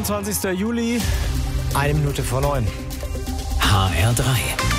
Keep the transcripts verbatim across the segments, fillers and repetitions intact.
vierundzwanzigster Juli, eine Minute vor neun. H R drei.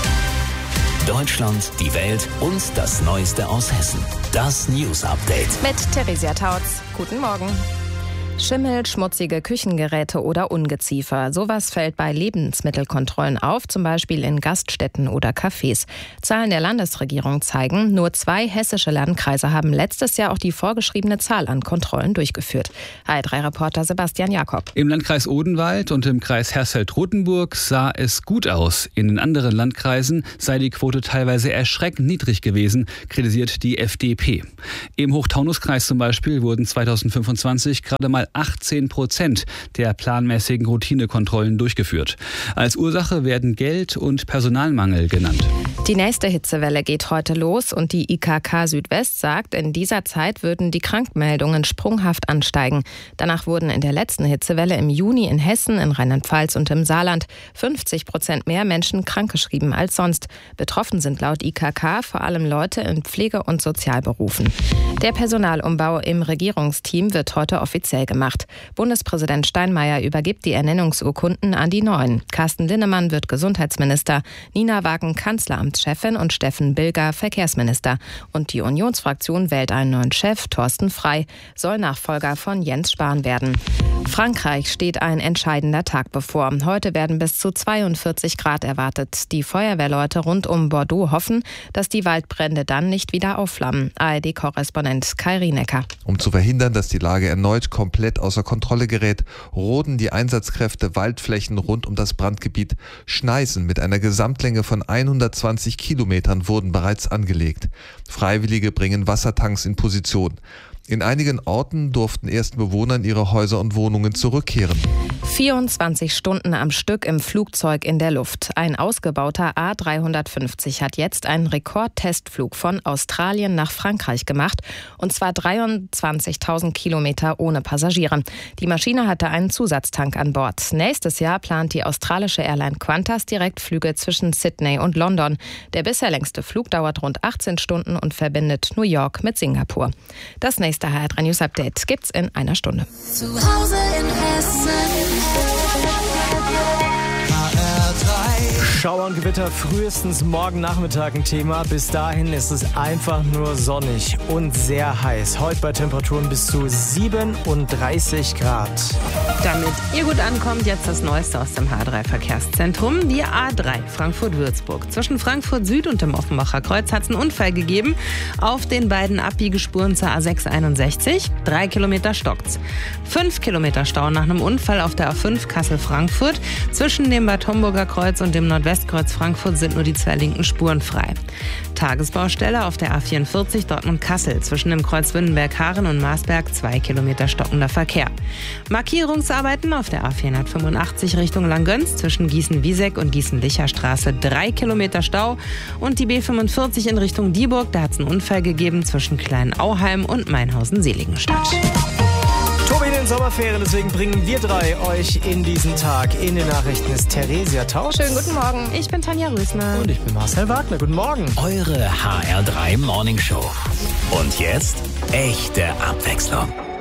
Deutschland, die Welt und das Neueste aus Hessen. Das News Update. Mit Theresia Tautz. Guten Morgen. Schimmel, schmutzige Küchengeräte oder Ungeziefer. Sowas fällt bei Lebensmittelkontrollen auf, zum Beispiel in Gaststätten oder Cafés. Zahlen der Landesregierung zeigen, nur zwei hessische Landkreise haben letztes Jahr auch die vorgeschriebene Zahl an Kontrollen durchgeführt. H R drei Reporter Sebastian Jakob. Im Landkreis Odenwald und im Kreis Hersfeld-Rotenburg sah es gut aus. In den anderen Landkreisen sei die Quote teilweise erschreckend niedrig gewesen, kritisiert die F D P. Im Hochtaunuskreis zum Beispiel wurden zweitausendfünfundzwanzig gerade mal achtzehn Prozent der planmäßigen Routinekontrollen durchgeführt. Als Ursache werden Geld- und Personalmangel genannt. Die nächste Hitzewelle geht heute los und die I K K Südwest sagt, in dieser Zeit würden die Krankmeldungen sprunghaft ansteigen. Danach wurden in der letzten Hitzewelle im Juni in Hessen, in Rheinland-Pfalz und im Saarland fünfzig Prozent mehr Menschen krankgeschrieben als sonst. Betroffen sind laut I K K vor allem Leute in Pflege- und Sozialberufen. Der Personalumbau im Regierungsteam wird heute offiziell gemacht. Bundespräsident Steinmeier übergibt die Ernennungsurkunden an die Neuen. Carsten Linnemann wird Gesundheitsminister, Nina Wagen Kanzleramtschefin und Steffen Bilger Verkehrsminister. Und die Unionsfraktion wählt einen neuen Chef, Thorsten Frey, soll Nachfolger von Jens Spahn werden. Frankreich steht ein entscheidender Tag bevor. Heute werden bis zu zweiundvierzig Grad erwartet. Die Feuerwehrleute rund um Bordeaux hoffen, dass die Waldbrände dann nicht wieder aufflammen. A R D-Korrespondent Kai Rienecker. Um zu verhindern, dass die Lage erneut komplett außer Kontrolle gerät, roden die Einsatzkräfte Waldflächen rund um das Brandgebiet. Schneisen mit einer Gesamtlänge von hundertzwanzig Kilometern wurden bereits angelegt. Freiwillige bringen Wassertanks in Position. In einigen Orten durften ersten Bewohner in ihre Häuser und Wohnungen zurückkehren. vierundzwanzig Stunden am Stück im Flugzeug in der Luft. Ein ausgebauter A drei fünfzig hat jetzt einen Rekordtestflug von Australien nach Frankreich gemacht. Und zwar dreiundzwanzigtausend Kilometer ohne Passagiere. Die Maschine hatte einen Zusatztank an Bord. Nächstes Jahr plant die australische Airline Qantas Direktflüge zwischen Sydney und London. Der bisher längste Flug dauert rund achtzehn Stunden und verbindet New York mit Singapur. Das nächste H R drei News Update gibt's in einer Stunde. Zu Hause in Hessen. H R drei. Schauer und Gewitter frühestens morgen Nachmittag ein Thema. Bis dahin ist es einfach nur sonnig und sehr heiß. Heute bei Temperaturen bis zu siebenunddreißig Grad. Damit ihr gut ankommt, jetzt das Neueste aus dem H R drei Verkehrszentrum. Die A drei Frankfurt-Würzburg. Zwischen Frankfurt Süd und dem Offenbacher Kreuz hat es einen Unfall gegeben. Auf den beiden Abbiegespuren zur A sechs einundsechzig. Drei Kilometer stockt's. Fünf Kilometer Stau nach einem Unfall auf der A fünf Kassel-Frankfurt. Zwischen dem Bad Homburger Kreuz und dem Nordwestkreuz Frankfurt sind nur die zwei linken Spuren frei. Tagesbaustelle auf der A vierundvierzig Dortmund-Kassel. Zwischen dem Kreuz Wünnenberg-Haaren und Marsberg zwei Kilometer stockender Verkehr. Markierungsarbeiten auf der A vierhundertfünfundachtzig Richtung Langgöns. Zwischen Gießen-Wieseck und Gießen-Licher-Straße drei Kilometer Stau. Und die B fünfundvierzig in Richtung Dieburg. Da hat es einen Unfall gegeben zwischen Klein-Auheim und Mainhausen-Seligenstadt. Tobi in den Sommerferien, deswegen bringen wir drei euch in diesen Tag. In den Nachrichten ist Theresia Tautz. Schönen guten Morgen. Ich bin Tanja Rösner. Und ich bin Marcel Wagner. Guten Morgen. Eure H R drei Morning Show. Und jetzt echte Abwechslung.